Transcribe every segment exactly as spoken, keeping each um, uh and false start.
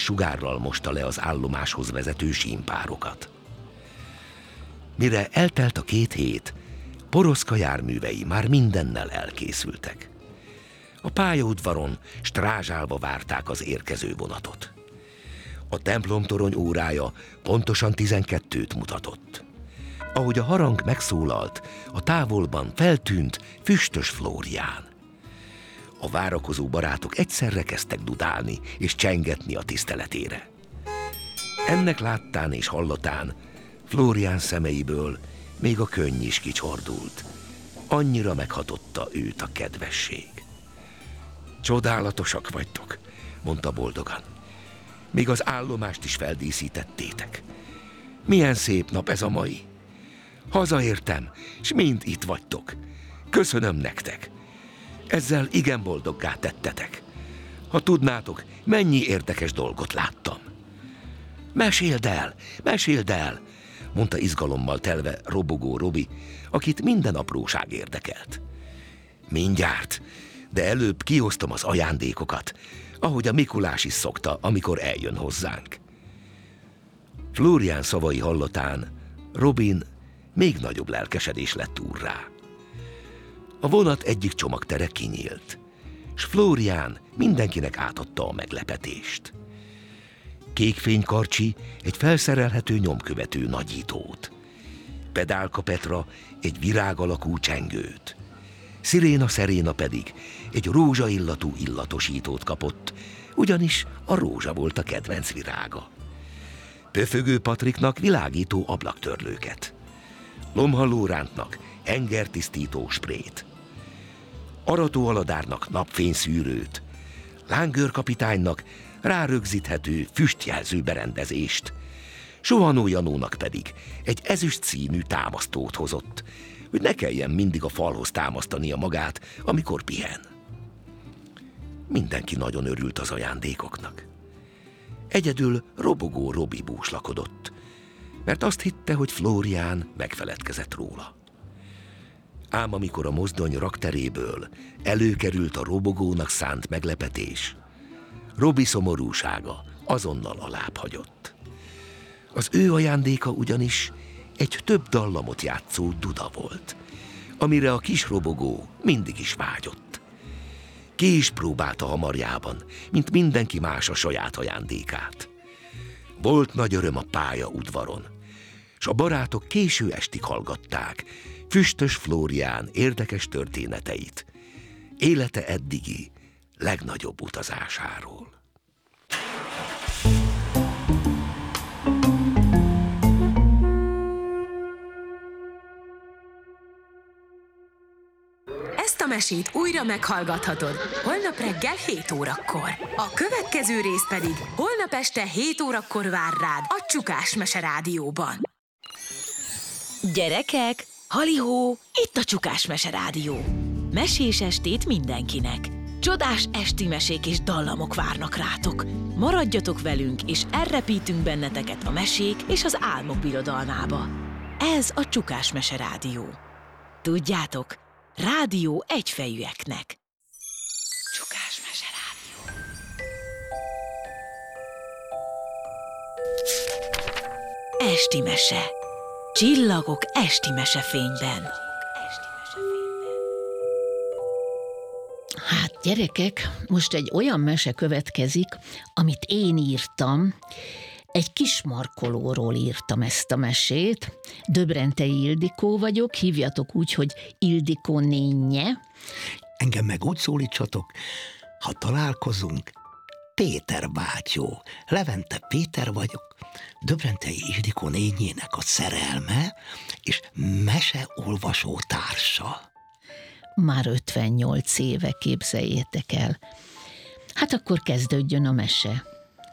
sugárral mosta le az állomáshoz vezető símpárokat. Mire eltelt a két hét, Poroszka járművei már mindennel elkészültek. A pályaudvaron strázsálva várták az érkező vonatot. A templomtorony órája pontosan tizenkettőt mutatott. Ahogy a harang megszólalt, a távolban feltűnt füstös Flórián. A várakozó barátok egyszerre kezdtek dudálni és csengetni a tiszteletére. Ennek láttán és hallatán Flórián szemeiből még a könny is kicsordult. Annyira meghatotta őt a kedvesség. Csodálatosak vagytok, mondta boldogan. Még az állomást is feldíszítettétek. Milyen szép nap ez a mai. Hazaértem, s mind itt vagytok. Köszönöm nektek. Ezzel igen boldoggá tettetek. Ha tudnátok, mennyi érdekes dolgot láttam. Meséld el, meséld el, mondta izgalommal telve robogó Robi, akit minden apróság érdekelt. Mindjárt, de előbb kiosztom az ajándékokat, ahogy a Mikulás is szokta, amikor eljön hozzánk. Flórián szavai hallatán Robin még nagyobb lelkesedés lett úrrá. A vonat egyik csomagtere kinyílt, s Flórián mindenkinek átadta a meglepetést. Kékfénykarcsi egy felszerelhető nyomkövető nagyítót, Pedálka Petra egy virág alakú csengőt, Sziréna Szeréna pedig egy rózsaillatú illatosítót kapott, ugyanis a rózsa volt a kedvenc virága. Pöfögő Patriknak világító ablaktörlőket, Lomhalló Rántnak hengertisztító sprét, Arató Aladárnak napfényszűrőt, Lángőr kapitánynak rárögzíthető füstjelző berendezést, Sohanó Janónak pedig egy ezüst színű támasztót hozott, hogy ne kelljen mindig a falhoz támasztania magát, amikor pihen. Mindenki nagyon örült az ajándékoknak. Egyedül robogó Robi búslakodott, mert azt hitte, hogy Flórián megfeledkezett róla. Ám amikor a mozdony rakteréből előkerült a robogónak szánt meglepetés, Robi szomorúsága azonnal alább hagyott. Az ő ajándéka ugyanis egy több dallamot játszó duda volt, amire a kis robogó mindig is vágyott. Ki is próbálta hamarjában, mint mindenki más a saját ajándékát. Volt nagy öröm a pálya udvaron, s a barátok késő estig hallgatták füstös Flórián érdekes történeteit, élete eddigi legnagyobb utazásáról. Ezt a mesét újra meghallgathatod holnap reggel hét órakor. A következő rész pedig holnap este hét órakor vár rád a Csukás Mese Rádióban. Gyerekek, halihó, itt a Csukás Mese Rádió. Mesés estét mindenkinek. Csodás esti mesék és dallamok várnak rátok. Maradjatok velünk, és elrepítünk benneteket a mesék és az álmok birodalmába. Ez a Csukás Mese Rádió. Tudjátok, rádió egyfejűeknek. Csukás Mese Rádió. Esti mese. Csillagok esti mesefényben. Hát gyerekek, most egy olyan mese következik, amit én írtam. Egy kismarkolóról írtam ezt a mesét. Döbrentei Ildikó vagyok, hívjatok úgy, hogy Ildikó nénye. Engem meg úgy szólítsatok, ha találkozunk, Péter bátyó. Levente Péter vagyok, Döbrentei Ildikó nényének a szerelme és meseolvasó társa. Már ötvennyolc éve, képzeljétek el. Hát akkor kezdődjön a mese.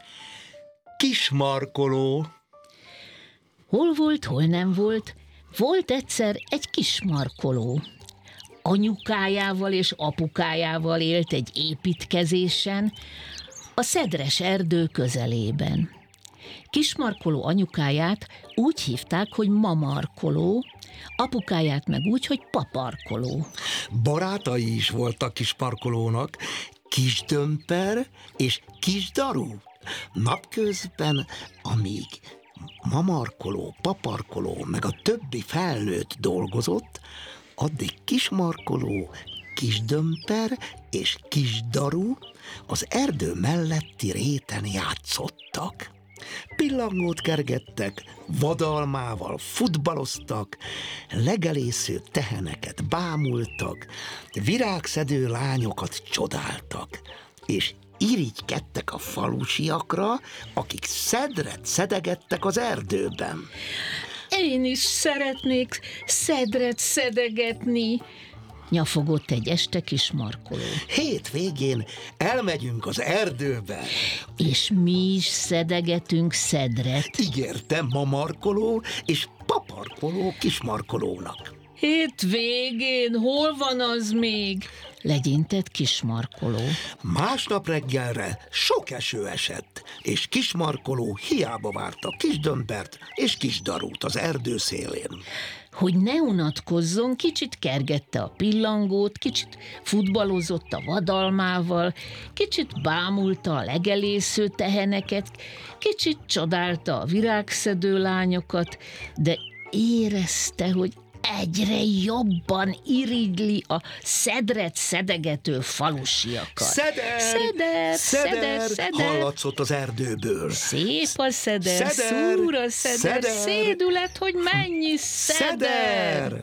Kismarkoló. Hol volt, hol nem volt, volt egyszer egy kismarkoló. Anyukájával és apukájával élt egy építkezésen, a szedres erdő közelében. Kismarkoló anyukáját úgy hívták, hogy mamarkoló, apukáját meg úgy, hogy paparkoló. Barátai is voltak Kismarkolónak, Kisdömper és Kisdaru. Napközben, amíg mamarkoló, paparkoló, meg a többi felnőtt dolgozott, addig Kismarkoló, Kisdömper és Kisdaru az erdő melletti réten játszottak. Pillangót kergettek, vadalmával futballoztak, legelésző teheneket bámultak, virágszedő lányokat csodáltak, és irigykedtek a falusiakra, akik szedret szedegettek az erdőben. Én is szeretnék szedret szedegetni, nyafogott egy este Kismarkoló. Hétvégén elmegyünk az erdőbe. És mi is szedegetünk szedret. Ígérte Mamarkoló és Paparkoló Kismarkolónak. Hétvégén hol van az még? Legyintett Kismarkoló. Másnap reggelre sok eső esett, és Kismarkoló hiába várta Kisdömpert és Kisdarút az erdő szélén. Hogy ne unatkozzon, kicsit kergette a pillangót, kicsit futballozott a vadalmával, kicsit bámulta a legelésző teheneket, kicsit csodálta a virágszedő lányokat, de érezte, hogy egyre jobban irigyli a szedret szedegető falusiakat. Szeder! Szeder! Szeder! Szeder! Hallatszott az erdőből. Szép a szeder, Szeder! szúr a szeder, Szeder! szédület, hogy mennyi szeder! Szeder!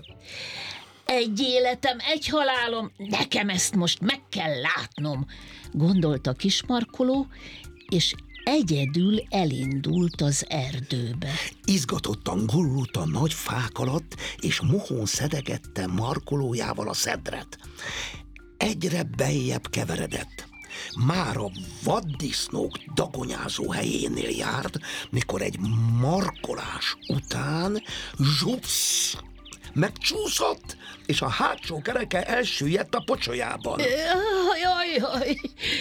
Egy életem, egy halálom, nekem ezt most meg kell látnom, gondolta Kismarkoló, és egyedül elindult az erdőbe. Izgatottan gurult a nagy fák alatt, és mohón szedegette markolójával a szedret. Egyre beljebb keveredett. Már a vaddisznók dagonyázó helyénél járt, mikor egy markolás után zsupsz, megcsúszott, és a hátsó kereke elsüllyedt a pocsolyában. Jaj, jaj,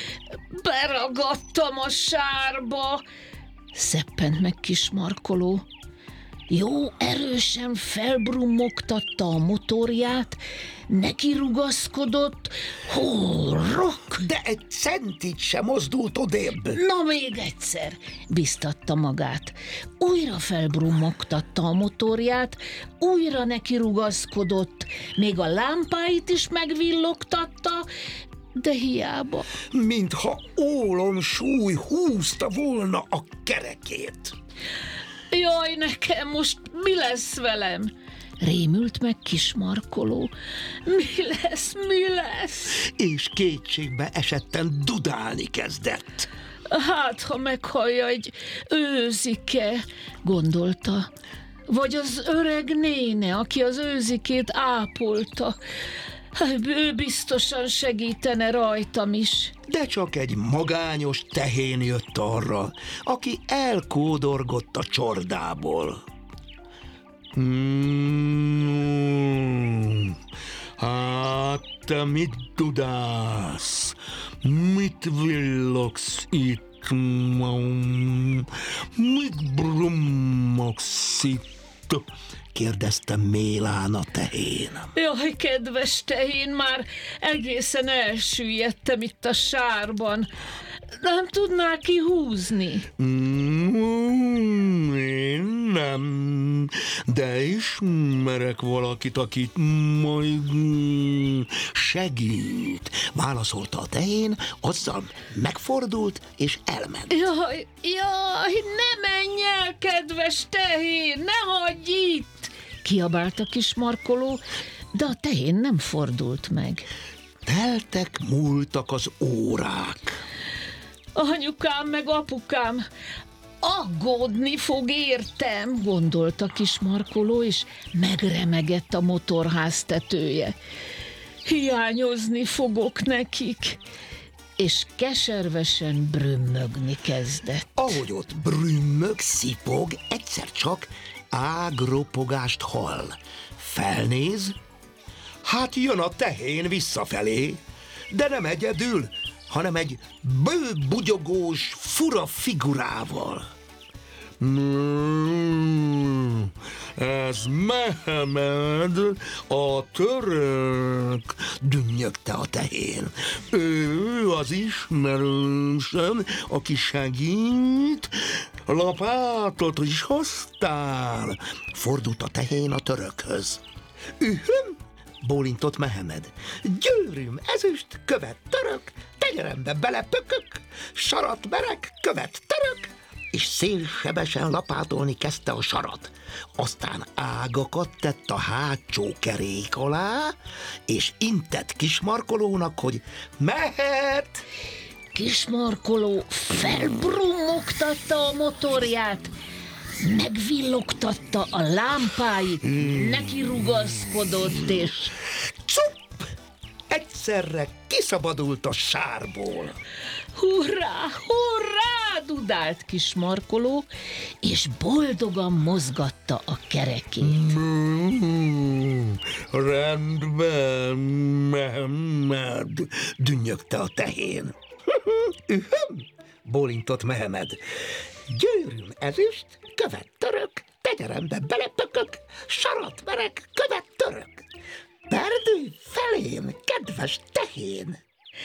beragadtam a sárba, szeppent meg Kismarkoló. Jó erősen felbrummogtatta a motorját, neki rugaszkodott, horrok! De egy centit sem mozdult odébb. Na még egyszer, biztatta magát. Újra felbrummogtatta a motorját, újra neki rugaszkodott, még a lámpáit is megvillogtatta, de hiába. Mintha ólom súly húzta volna a kerekét. Jaj, nekem most mi lesz velem? Rémült meg Kismarkoló. Mi lesz, mi lesz? És kétségbe esetten dudálni kezdett. Hát, ha meghallja egy őzike, gondolta. Vagy az öreg néne, aki az őzikét ápolta. Ő biztosan segítene rajtam is. De csak egy magányos tehén jött arra, aki elkódorgott a csordából. Hmm, hát te mit dudálsz? Mit villogsz itt? Mit brummogsz itt? Kérdezte mélán a tehén. Jaj, kedves tehén, már egészen elsüllyedtem itt a sárban. Nem tudnál kihúzni? Mm, én nem, de ismerek valakit, akit majd segít, válaszolta a tehén, azzal megfordult és elment. Jaj, jaj, ne menj el, kedves tehén, ne hagyj itt! Kiabálta Kismarkoló, de a tehén nem fordult meg. Teltek, múltak az órák. Anyukám meg apukám aggódni fog értem, gondolta Kismarkoló, és megremegett a motorház tetője. Hiányozni fogok nekik, és keservesen brümmögni kezdett. Ahogy ott brümmög, szipog, egyszer csak ágropogást hall. Felnéz, hát jön a tehén visszafelé, de nem egyedül, hanem egy bőbugyogós, fura figurával. Mm, ez Mehemed, a török, dünnyögte a tehén. Ő az ismerősöm, aki segít, lapátot is hoztál. Fordult a tehén a törökhöz. Ühöm, bólintott Mehemed. Győrűm, ezüst, követ török, tenyerembe belepökök, sarat merek, követ török, és szélsebesen lapátolni kezdte a sarat. Aztán ágakat tett a hátsó kerék alá, és intett Kismarkolónak, hogy mehet. Kismarkoló felbrummogtatta a motorját, megvillogtatta a lámpáit, hmm. neki rugaszkodott, és... Csupp! Egyszerre kiszabadult a sárból. Hurrá, hurrá! Dudált Kismarkoló, és boldogan mozgatta a kerekét. Mm, rendben, Mehemed, dünnyögte a tehén. Ühöm, bólintott Mehemed. Győrűm ezüst, követ török, tenyerembe belepökök, sarat merek, követ török. Perdülj felém, kedves tehén!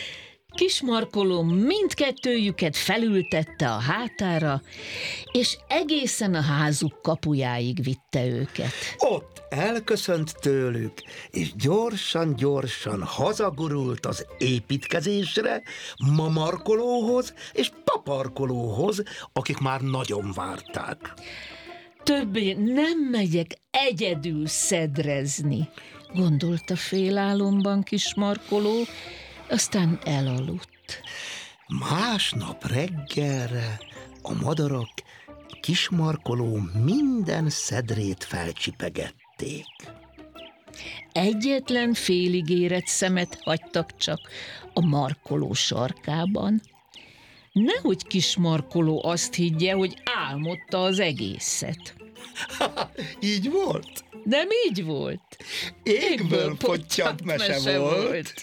Kismarkoló mindkettőjüket felültette a hátára, és egészen a házuk kapujáig vitte őket. Ott elköszönt tőlük, és gyorsan-gyorsan hazagurult az építkezésre, Mamarkolóhoz és Paparkolóhoz, akik már nagyon várták. Többé nem megyek egyedül szedrezni, gondolta félálomban Kismarkoló, aztán elaludt. Másnap reggelre a madarak Kismarkoló minden szedrét felcsipegették. Egyetlen félig érett szemet hagytak csak a markoló sarkában. Nehogy Kismarkoló azt higgye, hogy álmodta az egészet. Így volt? Nem így volt. Égből pottyant mese, mese volt. volt.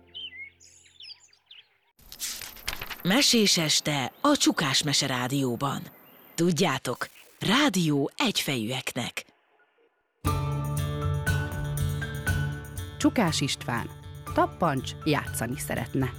Mesés este a Csukás Mese Rádióban. Tudjátok, rádió egyfejűeknek. Csukás István, Tappancs játszani szeretne.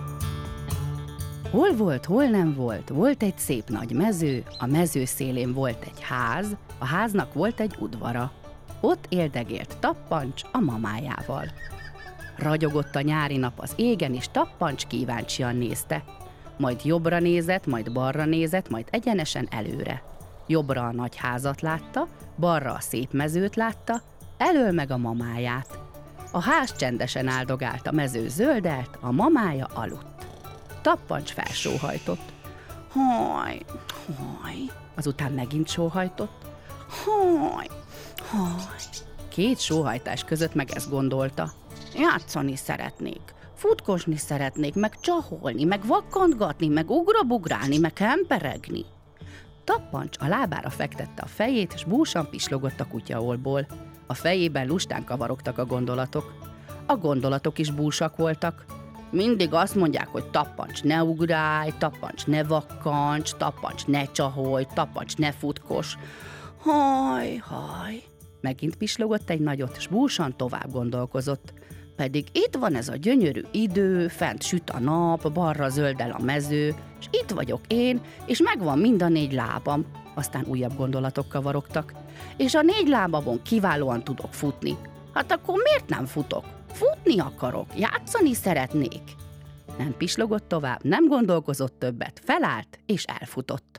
Hol volt, hol nem volt, volt egy szép nagy mező, a mező szélén volt egy ház, a háznak volt egy udvara. Ott éldegélt Tappancs a mamájával. Ragyogott a nyári nap az égen, és Tappancs kíváncsian nézte. Majd jobbra nézett, majd balra nézett, majd egyenesen előre. Jobbra a nagy házat látta, balra a szép mezőt látta, elől meg a mamáját. A ház csendesen áldogált, a mező zöldelt, a mamája aludt. Tappancs felsóhajtott. Haj, haj. Azután megint sóhajtott. Haj, haj. Két sóhajtás között meg ezt gondolta. Játszani szeretnék, futkosni szeretnék, meg csaholni, meg vakkantgatni, meg ugrabugrálni, meg hemperegni. Tappancs a lábára fektette a fejét, és búsan pislogott a kutyaolból. A fejében lustán kavarogtak a gondolatok. A gondolatok is búsak voltak. Mindig azt mondják, hogy Tappancs ne ugrálj, Tappancs ne vakkancs, Tappancs ne csaholj, Tappancs ne futkos. Haj, haj. Megint pislogott egy nagyot, s búsan tovább gondolkozott. Pedig itt van ez a gyönyörű idő, fent süt a nap, balra zöldel a mező, és itt vagyok én, és megvan mind a négy lábam. Aztán újabb gondolatok kavarogtak. És a négy lábamon kiválóan tudok futni. Hát akkor miért nem futok? Futni akarok, játszani szeretnék. Nem pislogott tovább, nem gondolkozott többet, felállt és elfutott.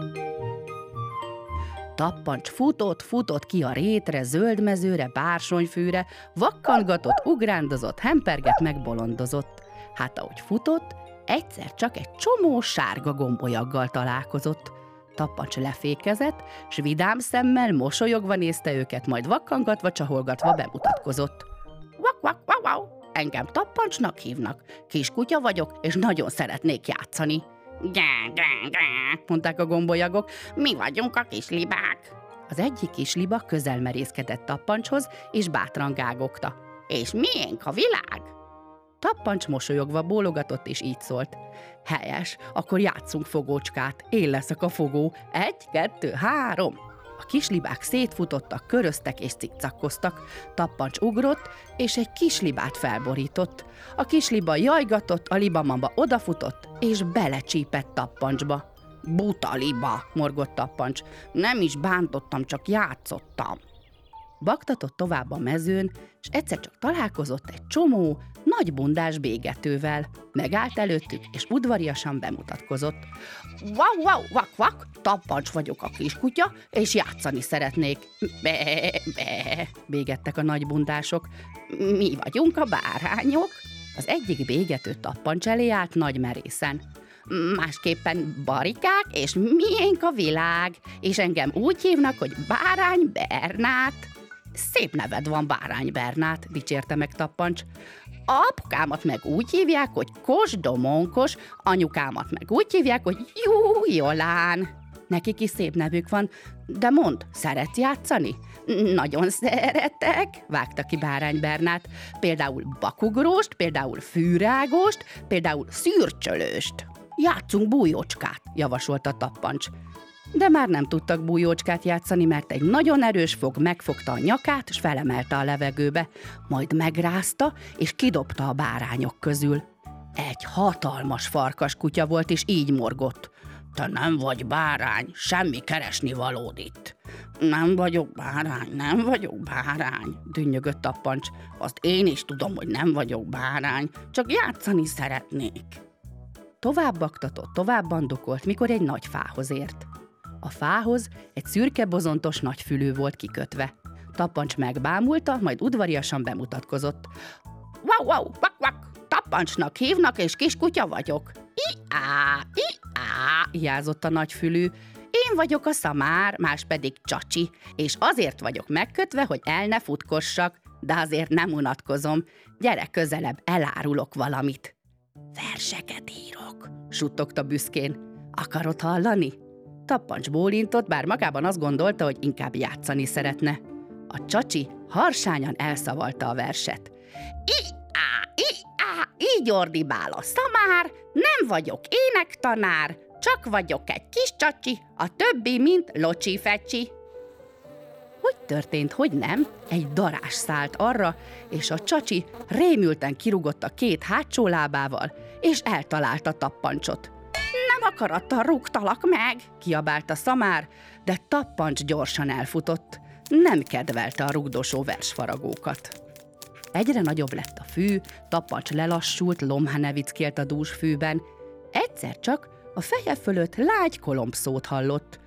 Tappancs futott, futott ki a rétre, zöld mezőre, bársonyfűre, vakkangatott, ugrándozott, hemperget, megbolondozott. Hát ahogy futott, egyszer csak egy csomó sárga gombolyaggal találkozott. Tappancs lefékezett, s vidám szemmel mosolyogva nézte őket, majd vakkangatva, csaholgatva bemutatkozott. Vak, vak, vak, vak. Engem Tappancsnak hívnak, kiskutya vagyok, és nagyon szeretnék játszani. Gá, gá, gá, mondták a gombolyagok, mi vagyunk a kislibák. Az egyik kisliba közel merészkedett Tappancshoz, és bátran gágogta. És miénk a világ? Tappancs mosolyogva bólogatott, és így szólt. Helyes, akkor játszunk fogócskát. Én leszek a fogó. Egy, kettő, három. A kislibák szétfutottak, köröztek és cikcakkoztak. Tappancs ugrott, és egy kislibát felborított. A kisliba jajgatott, a libamamba odafutott, és belecsípett Tappancsba. Buta liba, morgott Tappancs. Nem is bántottam, csak játszottam. Baktatott tovább a mezőn, és egyszer csak találkozott egy csomó nagy bundás bégetővel. Megállt előttük, és udvariasan bemutatkozott. Wow, wow, vak, vak, Tappancs vagyok, a kiskutya, és játszani szeretnék. Be, be, bégettek a nagy bundások. Mi vagyunk a bárányok? Az egyik bégető Tappancs elé állt nagy merészen. Másképpen Barikák, és miénk a világ, és engem úgy hívnak, hogy Bárány Bernát. Szép neved van, Bárány Bernát, dicsérte meg Tappancs. Apukámat meg úgy hívják, hogy Kos Domonkos, anyukámat meg úgy hívják, hogy Jú Jolán. Nekik is szép nevük van, de mondd, szeretsz játszani? Nagyon szeretek, vágta ki Bárány Bernát. Például bakugróst, például fűrágost, például szürcsölőst. Játszunk bújócskát, javasolta Tappancs. De már nem tudtak bújócskát játszani, mert egy nagyon erős fog megfogta a nyakát, és felemelte a levegőbe, majd megrázta, és kidobta a bárányok közül. Egy hatalmas farkas kutya volt, és így morgott. Te nem vagy bárány, semmi keresni valód itt. Nem vagyok bárány, nem vagyok bárány, dünnyögött Tappancs. Azt én is tudom, hogy nem vagyok bárány, csak játszani szeretnék. Tovább baktatott, tovább bandukolt, mikor egy nagy fához ért. A fához egy szürke bozontos nagyfülű volt kikötve. Tappancs megbámulta, majd udvariasan bemutatkozott. Wow, wow, vak, vak, Tappancsnak hívnak, és kiskutya vagyok. I-á, i-á, ijázott a nagyfülű. Én vagyok a szamár, más pedig Csacsi, és azért vagyok megkötve, hogy el ne futkossak, de azért nem unatkozom. Gyere közelebb, elárulok valamit. Verseket írok, suttogta büszkén. Akarod hallani? Tappancs bólintott, bár magában azt gondolta, hogy inkább játszani szeretne. A Csacsi harsányan elszavalta a verset. I-á, i-á, így ordibál a szamár, nem vagyok énektanár, csak vagyok egy kis Csacsi, a többi, mint locsi-fecsi. Hogy történt, hogy nem? Egy darázs szállt arra, és a Csacsi rémülten kirúgott a két hátsó lábával, és eltalálta Tappancsot. Nem akarattal rúgtalak meg, kiabálta szamár, de Tappancs gyorsan elfutott. Nem kedvelte a rugdosó versfaragókat. Egyre nagyobb lett a fű, Tappancs lelassult, lomhanevickélt a dús fűben. Egyszer csak a feje fölött lágy kolomb szót hallott.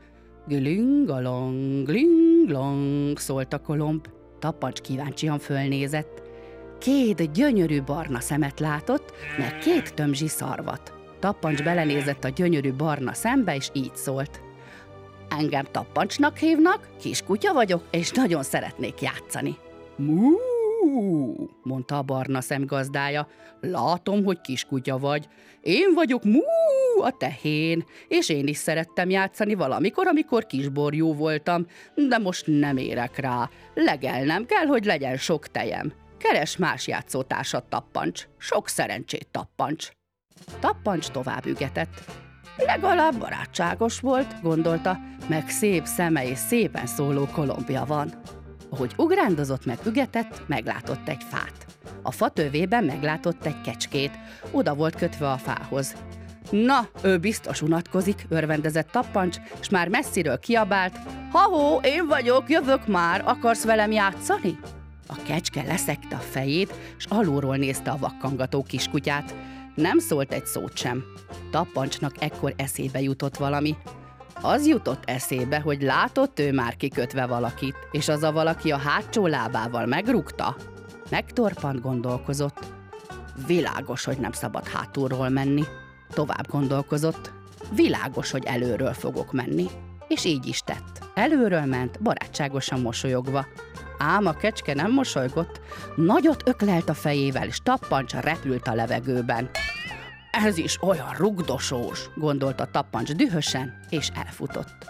Glingalong, glinglong, szólt a kolomb. Tappancs kíváncsian fölnézett. Két gyönyörű barna szemet látott, meg két tömzsi szarvat. Tappancs belenézett a gyönyörű barna szembe, és így szólt. Engem Tappancsnak hívnak, kiskutya vagyok, és nagyon szeretnék játszani. Mú, mondta a barna szem gazdája. Látom, hogy kiskutya vagy. Én vagyok Mú, a tehén, és én is szerettem játszani valamikor, amikor kisborjú voltam, de most nem érek rá. Legelnem kell, hogy legyen sok tejem. Keres más játszótársat, Tappancs. Sok szerencsét, Tappancs. Tappancs tovább ügetett. Legalább barátságos volt, gondolta, meg szép szeme és szépen szóló kolombja van. Ahogy ugrándozott meg ügetett, meglátott egy fát. A fa tövében meglátott egy kecskét, oda volt kötve a fához. Na, ő biztos unatkozik, örvendezett Tappancs, és már messziről kiabált. Ha-hó, én vagyok, jövök már, akarsz velem játszani? A kecske leszegte a fejét, és alulról nézte a vakkangató kiskutyát. Nem szólt egy szót sem. Tappancsnak ekkor eszébe jutott valami. Az jutott eszébe, hogy látott ő már kikötve valakit, és az a valaki a hátsó lábával megrúgta. Megtorpant, gondolkozott. Világos, hogy nem szabad hátulról menni. Tovább gondolkozott. Világos, hogy előről fogok menni. És így is tett. Előről ment, barátságosan mosolyogva. Ám a kecske nem mosolygott, nagyot öklelt a fejével, és Tappancs repült a levegőben. Ez is olyan rugdosós, gondolta Tappancs dühösen, és elfutott.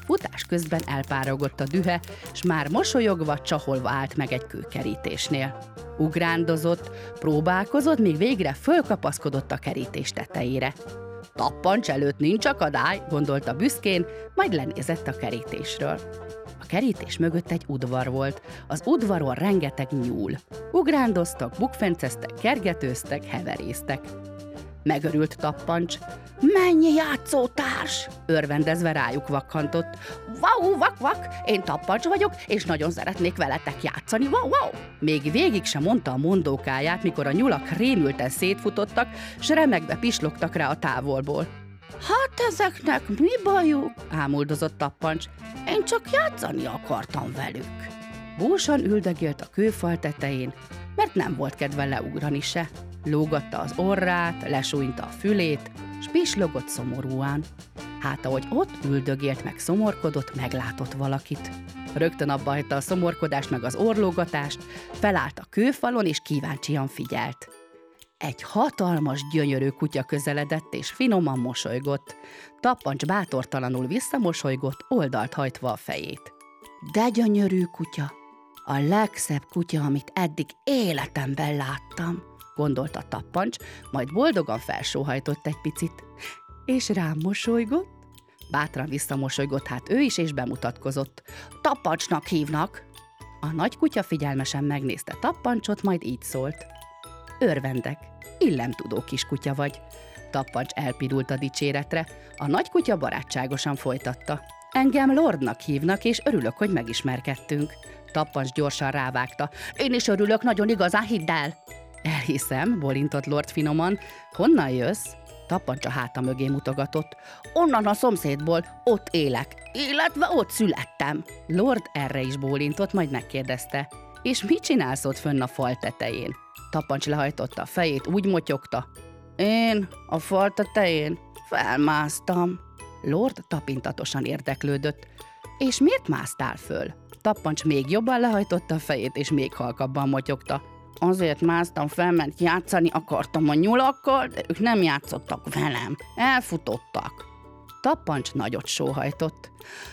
Futás közben elpárogott a dühe, s már mosolyogva, csaholva állt meg egy kőkerítésnél. Ugrándozott, próbálkozott, míg végre fölkapaszkodott a kerítés tetejére. Tappancs előtt nincs akadály, gondolta büszkén, majd lenézett a kerítésről. A kerítés mögött egy udvar volt, az udvaron rengeteg nyúl. Ugrándoztak, bukfenceztek, kergetőztek, heverésztek. Megörült Tappancs. Mennyi játszótárs! Örvendezve rájuk vakkantott. Wow, vak, vak! Én Tappancs vagyok, és nagyon szeretnék veletek játszani. Wow, wow! Még végig sem mondta a mondókáját, mikor a nyulak rémülten szétfutottak, s remegve pislogtak rá a távolból. Hát ezeknek mi bajuk? Ámuldozott Tappancs. Én csak játszani akartam velük. Búsan üldögélt a kőfal tetején, mert nem volt kedve leugrani se. Lógatta az orrát, lesújta a fülét, s pislogott szomorúan. Hát ahogy ott üldögélt meg szomorkodott, meglátott valakit. Rögtön abba hagyta a szomorkodást meg az orlógatást, felállt a kőfalon és kíváncsian figyelt. Egy hatalmas, gyönyörű kutya közeledett és finoman mosolygott. Tappancs bátortalanul visszamosolygott, oldalt hajtva a fejét. De gyönyörű kutya, a legszebb kutya, amit eddig életemben láttam, gondolta Tappancs, majd boldogan felsóhajtott egy picit. És rám mosolygott? Bátran visszamosolygott hát ő is, és bemutatkozott. Tappancsnak hívnak. A nagy kutya figyelmesen megnézte Tappancsot, majd így szólt. Örvendek, illemtudó kiskutya vagy. Tappancs elpirult a dicséretre, a nagy kutya barátságosan folytatta. Engem Lordnak hívnak, és örülök, hogy megismerkedtünk. Tappancs gyorsan rávágta. Én is örülök, nagyon igazán, hidd el! Elhiszem, bólintott Lord finoman. Honnan jössz? Tappancs a háta mögé mutogatott. Onnan a szomszédból, ott élek, illetve ott születtem. Lord erre is bólintott, majd megkérdezte. És mit csinálsz ott fönn a fal tetején? Tappancs lehajtotta a fejét, úgy motyogta. Én a fal tetején felmásztam. Lord tapintatosan érdeklődött. És miért másztál föl? Tappancs még jobban lehajtotta a fejét, és még halkabban motyogta. Azért másztam fel, mert játszani akartam a nyulakkal, de ők nem játszottak velem. Elfutottak. Tappancs nagyot sóhajtott.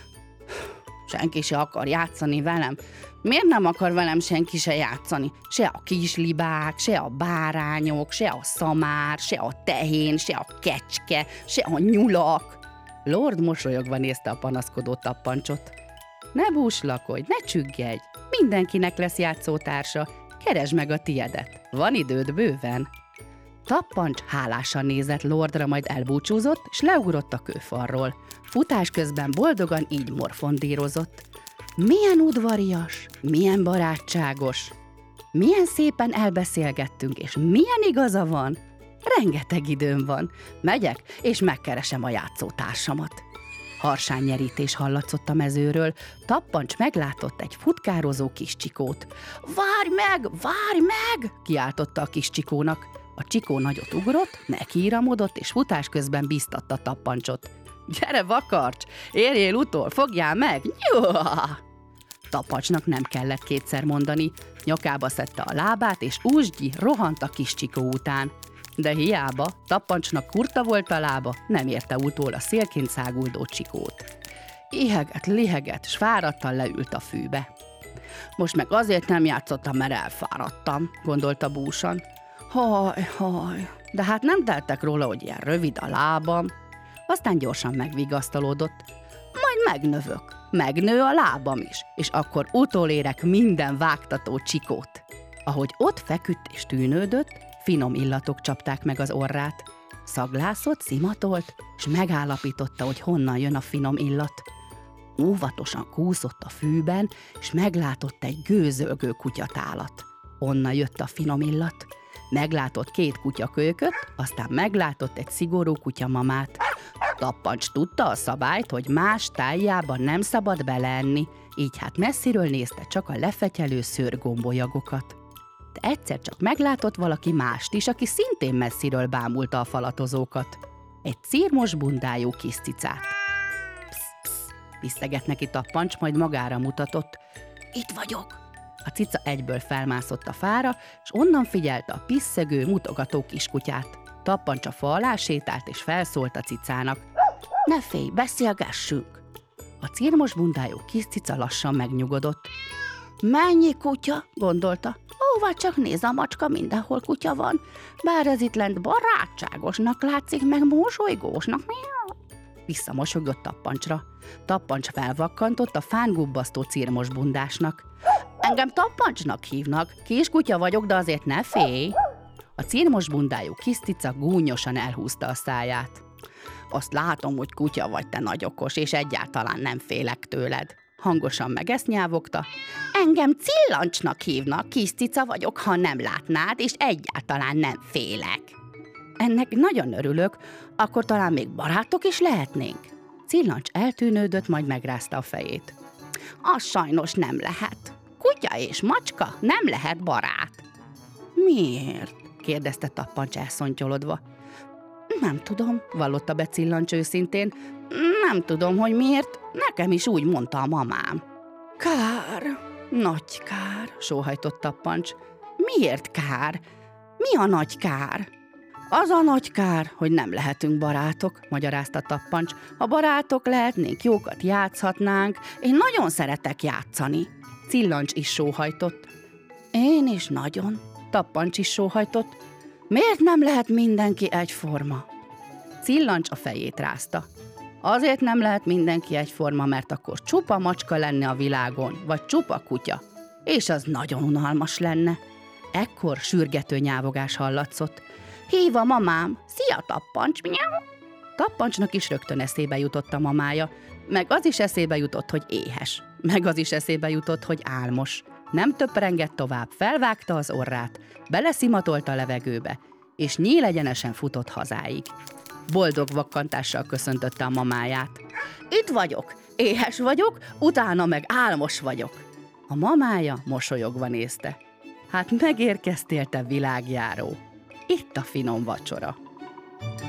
Senki se akar játszani velem. Miért nem akar velem senki se játszani? Se a kislibák, se a bárányok, se a szamár, se a tehén, se a kecske, se a nyulak. Lord mosolyogva nézte a panaszkodó Tappancsot. Ne búslakodj, ne csüggedj, mindenkinek lesz játszótársa. Keresd meg a tiedet, van időd bőven. Tappancs hálásan nézett Lordra, majd elbúcsúzott, s leugrott a kőfalról. Futás közben boldogan így morfondírozott. Milyen udvarias, milyen barátságos, milyen szépen elbeszélgettünk, és milyen igaza van. Rengeteg időm van. Megyek, és megkeresem a játszótársamat. Harsánynyerítés hallatszott a mezőről, Tappancs meglátott egy futkározó kis csikót. Várj meg, várj meg! Kiáltotta a kis csikónak. A csikó nagyot ugrott, nekiiramodott, és futás közben bíztatta Tappancsot. Gyere, vakarcs, érjél utol, fogjál meg! Nyuha! Tappancsnak nem kellett kétszer mondani, nyakába szedte a lábát, és úsgyi rohant a kis csikó után. De hiába, Tappancsnak kurta volt a lába, nem érte utól a szélként száguldó csikót. Éheget, liheget, s fáradtan leült a fűbe. Most meg azért nem játszottam, mert elfáradtam, gondolta búsan. Haj, haj, de hát nem teltek róla, hogy ilyen rövid a lábam. Aztán gyorsan megvigasztalódott. Majd megnövök, megnő a lábam is, és akkor utolérek minden vágtató csikót. Ahogy ott feküdt és tűnődött, finom illatok csapták meg az orrát. Szaglászott, szimatolt, és megállapította, hogy honnan jön a finom illat. Óvatosan kúszott a fűben, és meglátott egy gőzölgő kutyatálat. Onnan jött a finom illat. Meglátott két kutyakölyköt, aztán meglátott egy szigorú kutyamamát. Tappancs tudta a szabályt, hogy más tájjába nem szabad beleenni, így hát messziről nézte csak a lefetyelő szőrgombolyagokat. De egyszer csak meglátott valaki mást is, aki szintén messziről bámulta a falatozókat. Egy círmos bundájú kis cicát. Psz, psz, piszteget neki Tappancs, majd magára mutatott. Itt vagyok! A cica egyből felmászott a fára, és onnan figyelte a piszegő, mutogató kiskutyát. Tappancs a fa alá sétált, és felszólt a cicának. Ne félj, beszélgessünk! A cirmos bundájú kis cica lassan megnyugodott. Mennyi kutya, gondolta. Ó, vagy csak néz, a macska, mindenhol kutya van. Bár ez itt lent barátságosnak látszik, meg mosolygósnak. Visszamosogott Tappancsra. Tappancs felvakkantott a fán gubbasztó cirmos bundásnak. Engem Tappancsnak hívnak, kiskutya vagyok, de azért ne félj. A cirmos bundájú kis cica gúnyosan elhúzta a száját. Azt látom, hogy kutya vagy, te nagy okos, és egyáltalán nem félek tőled. Hangosan meg ezt nyávogta. Engem Cillancsnak hívnak, kis cica vagyok, ha nem látnád, és egyáltalán nem félek. Ennek nagyon örülök, akkor talán még barátok is lehetnénk. Cillancs eltűnődött, majd megrázta a fejét. Az sajnos nem lehet. Kutya és macska nem lehet barát. Miért? Kérdezte Tappancs elszontyolodva. Nem tudom, vallotta be Cillancs őszintén. Nem tudom, hogy miért, nekem is úgy mondta a mamám. Kár, nagy kár, sóhajtott Tappancs. Miért kár? Mi a nagy kár? Az a nagy kár, hogy nem lehetünk barátok, magyarázta Tappancs. Ha barátok lehetnénk, jókat játszhatnánk, én nagyon szeretek játszani. Cillancs is sóhajtott. Én is nagyon, Tappancs is sóhajtott. Miért nem lehet mindenki egyforma? Cillancs a fejét rázta. Azért nem lehet mindenki egyforma, mert akkor csupa macska lenne a világon, vagy csupa kutya, és az nagyon unalmas lenne. Ekkor sürgető nyávogás hallatszott. Hív a mamám! Szia, Tappancs! Miau! Tappancsnak is rögtön eszébe jutott a mamája, meg az is eszébe jutott, hogy éhes, meg az is eszébe jutott, hogy álmos. Nem töprengett tovább, felvágta az orrát, beleszimatolt a levegőbe, és nyílegyenesen futott hazáig. Boldog vakkantással köszöntötte a mamáját. Itt vagyok, éhes vagyok, utána meg álmos vagyok. A mamája mosolyogva nézte. Hát megérkeztél, te világjáró. Itt a finom vacsora.